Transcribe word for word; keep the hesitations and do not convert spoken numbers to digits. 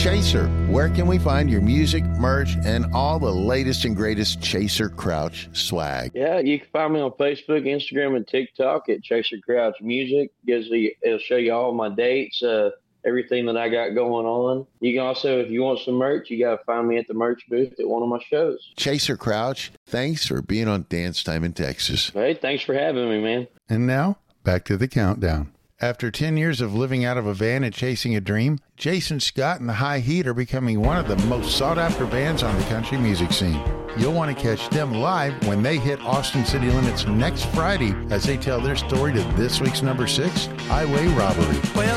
Chaser. Where can we find your music, merch, and all the latest and greatest Chaser Crouch swag? Yeah, you can find me on Facebook, Instagram, and TikTok at Chaser Crouch Music. Gives you, it'll show you all my dates, uh, everything that I got going on. You can also, if you want some merch, you got to find me at the merch booth at one of my shows. Chaser Crouch, thanks for being on Dance Time in Texas. Hey, thanks for having me, man. And now, back to the countdown. After ten years of living out of a van and chasing a dream, Jason Scott and the High Heat are becoming one of the most sought-after bands on the country music scene. You'll want to catch them live when they hit Austin City Limits next Friday as they tell their story to this week's number six, Highway Robbery. Well,